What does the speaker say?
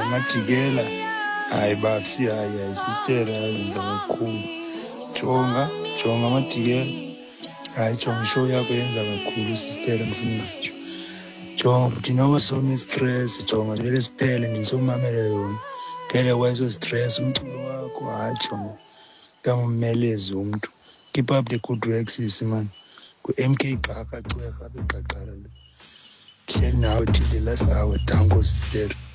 Matigela. Hayi babsi, hayi sister yenza kakhulu. Jonga Matigela. Hayi jonga show yakho yenza kakhulu sister ngifuna nje. Jonga futhi noma sone stress jonga vele siphele ngisomamela yona. Phele wayeso stress umculo wakho hayi jonga. Kammelezi umuntu. Keep up the good work sis man. Ku MK Xhaka Cweka beqaqala lo. Hleli nawe till the last hour danko sister.